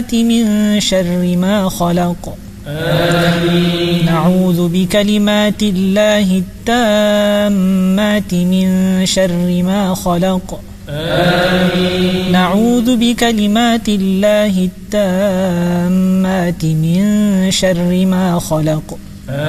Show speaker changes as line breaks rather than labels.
من شر ما خلق.
آمين.
نعوذ بكلمات الله التامات من شر ما خلق.
آمين.
نعوذ بكلمات الله التامات من شر ما خلق.